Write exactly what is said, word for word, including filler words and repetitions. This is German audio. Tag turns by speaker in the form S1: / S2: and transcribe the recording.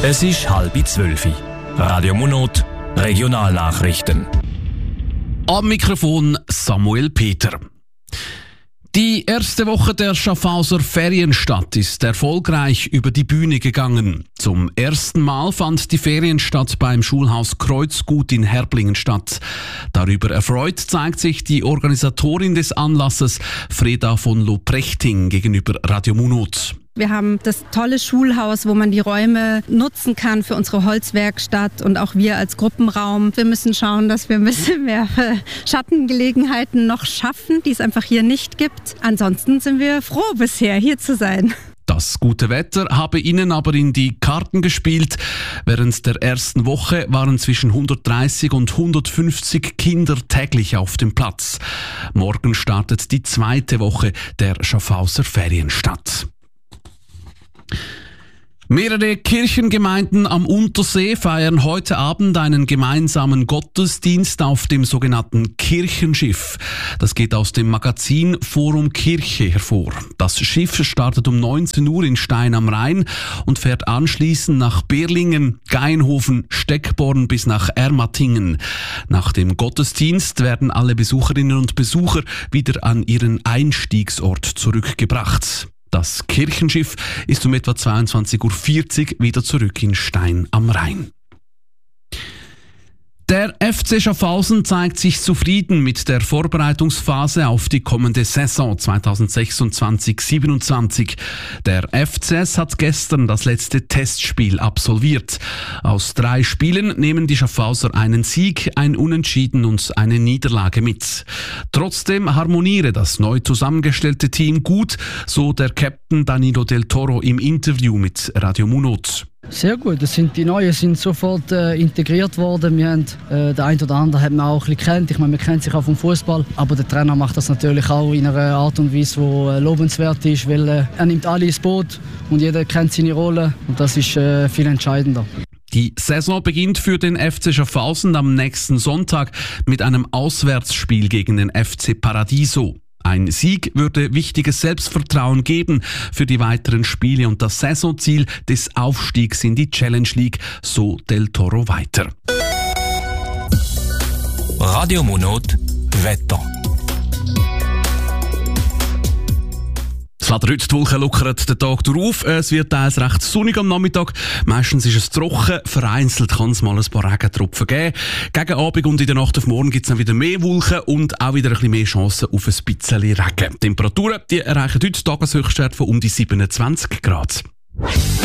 S1: Es ist halb zwölf. Radio Monot, Regionalnachrichten.
S2: Am Mikrofon Samuel Peter. Die erste Woche der Schaffhauser Ferienstadt ist erfolgreich über die Bühne gegangen. Zum ersten Mal fand die Ferienstadt beim Schulhaus Kreuzgut in Herblingen statt. Darüber erfreut zeigt sich die Organisatorin des Anlasses, Freda von Loprechting, gegenüber Radio Monot.
S3: Wir haben das tolle Schulhaus, wo man die Räume nutzen kann für unsere Holzwerkstatt und auch wir als Gruppenraum. Wir müssen schauen, dass wir ein bisschen mehr Schattengelegenheiten noch schaffen, die es einfach hier nicht gibt. Ansonsten sind wir froh bisher, hier zu sein.
S2: Das gute Wetter habe ihnen aber in die Karten gespielt. Während der ersten Woche waren zwischen hundertdreißig und hundertfünfzig Kinder täglich auf dem Platz. Morgen startet die zweite Woche der Schaffhauser Ferienstadt. Mehrere Kirchengemeinden am Untersee feiern heute Abend einen gemeinsamen Gottesdienst auf dem sogenannten Kirchenschiff. Das geht aus dem Magazin Forum Kirche hervor. Das Schiff startet um neunzehn Uhr in Stein am Rhein und fährt anschließend nach Berlingen, Gainhofen, Steckborn bis nach Ermatingen. Nach dem Gottesdienst werden alle Besucherinnen und Besucher wieder an ihren Einstiegsort zurückgebracht. Das Kirchenschiff ist um etwa zweiundzwanzig Uhr vierzig wieder zurück in Stein am Rhein. Der F C Schaffhausen zeigt sich zufrieden mit der Vorbereitungsphase auf die kommende Saison zweitausendsechsundzwanzig siebenundzwanzig. Der F C S hat gestern das letzte Testspiel absolviert. Aus drei Spielen nehmen die Schaffhauser einen Sieg, ein Unentschieden und eine Niederlage mit. Trotzdem harmoniere das neu zusammengestellte Team gut, so der Captain Danilo Del Toro im Interview mit Radio Monot.
S4: Sehr gut, das sind die Neuen sind sofort äh, integriert worden. Wir haben, äh, der ein oder andere hat man auch ein bisschen kennt. Ich meine, man kennt sich auch vom Fußball, aber der Trainer macht das natürlich auch in einer Art und Weise, die äh, lobenswert ist, weil äh, er nimmt alle ins Boot und jeder kennt seine Rolle und das ist äh, viel entscheidender.
S2: Die Saison beginnt für den F C Schaffhausen am nächsten Sonntag mit einem Auswärtsspiel gegen den F C Paradiso. Ein Sieg würde wichtiges Selbstvertrauen geben für die weiteren Spiele und das Saisonziel des Aufstiegs in die Challenge League, so Del Toro weiter.
S1: Radio Monot, Wetter.
S2: Das Wetter heute, die Wolken lockern den Tag durch. Es wird teils recht sonnig am Nachmittag. Meistens ist es trocken. Vereinzelt kann es mal ein paar Regentropfen geben. Gegen Abend und in der Nacht auf morgen gibt es dann wieder mehr Wolken und auch wieder ein bisschen mehr Chancen auf ein bisschen Regen. Die Temperaturen die erreichen heute Tageshöchstwert von um die siebenundzwanzig Grad.